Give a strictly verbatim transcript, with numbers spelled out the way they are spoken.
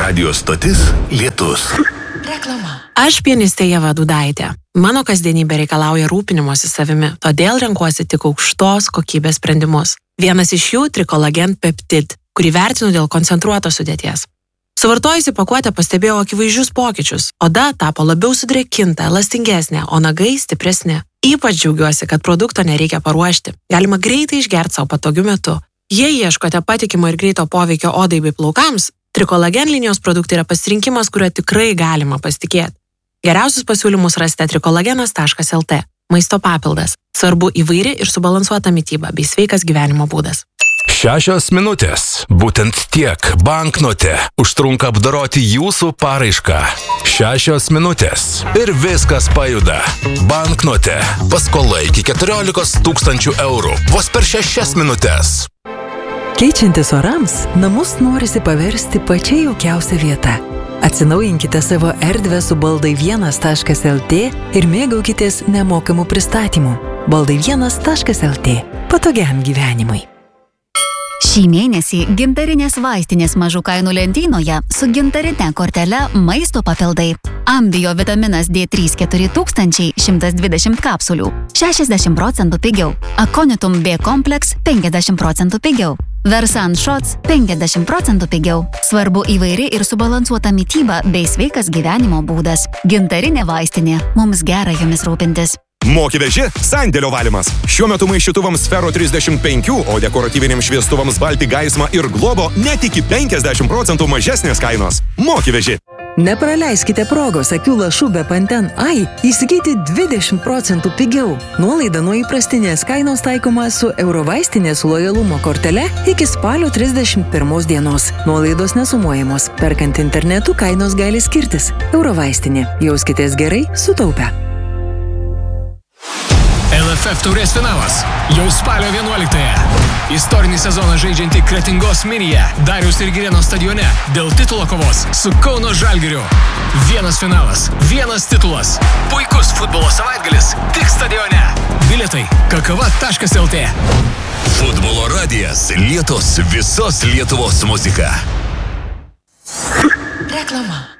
Radio stotis Lietus. Reklama. Aš pianistė Ieva Dudaitė. Mano kasdienybė reikalauja rūpinimosi savimi, todėl renkuosi tik aukštos kokybės sprendimus. Vienas iš jų – Trikolagen Peptid, kurį vertinu dėl koncentruotos sudėties. Suvartojusi pakuotę pastebėjau akivaizdžius pokyčius. Oda tapo labiau sudrėkinta, elastingesnė, o nagai stipresni. Ypač džiaugiuosi, kad produkto nereikia paruošti. Galima greitai išgerti savo patogiu metu. Jei ieškote patikimo ir greito poveikio odai bei plaukams, Trikolagen linijos produktai yra pasirinkimas, kuriuo tikrai galima pasitikėti. Geriausius pasiūlymus rasite trikolagenas taškas el te. Maisto papildas. Svarbu įvairi ir subalansuota mityba bei sveikas gyvenimo būdas. Šešios minutės. Būtent tiek banknote užtrunka apdoroti jūsų paraišką. Šešios minutės. Ir viskas pajuda. Banknote. Paskola iki keturiolikos tūkstančių eurų. Vos per šešias minutės. Keičiantis orams, namus norisi paversti pačia jaukiausia vieta. Atsinaujinkite savo erdvę su baldai vienas taškas el te ir mėgaukitės nemokamų pristatymų. baldai vienas taškas el te. Patogiam gyvenimui. Šį mėnesį gintarinės vaistinės mažų kainų lentynoje su gintarine kortele maisto papildai. Ambio vitaminas D trys keturi tūkstančiai šimtas dvidešimt kapsulių, šešiasdešimt procentų pigiau. Aconitum B kompleks penkiasdešimt procentų pigiau. Versan Shots penkiasdešimt procentų pigiau. Svarbu įvairi ir subalansuota mityba bei sveikas gyvenimo būdas. Gintarinė vaistinė. Mums gera jomis rūpintis. Moki veži – sandėlio valymas. Šiuo metu maišytuvams Sfero trisdešimt penki, o dekoratyviniams šviestuvams Balti Gaisma ir Globo net iki penkiasdešimt procentų mažesnės kainos. Moki veži. Nepraleiskite progos akių lašų be Panten Ai įsigyti dvidešimt procentų pigiau. Nuolaida nuo įprastinės kainos taikoma su Eurovaistinės lojalumo kortele iki spalio trisdešimt pirmos dienos. Nuolaidos nesumuojamos. Perkant internetu kainos gali skirtis. Eurovaistinė. Jauskitės gerai, sutaupę. el ef ef taurės finalas. Jau spalio vienuoliktąją. Istorinį sezoną žaidžianti Kretingos Minija, Dariaus ir Girėno stadione dėl titulo kovos su Kauno Žalgiriu. Vienas finalas, vienas titulas. Puikus futbolo savaitgalis tik stadione. Bilietai kakava taškas el te. Futbolo radijas Lietus, visos Lietuvos muzika. Reklama.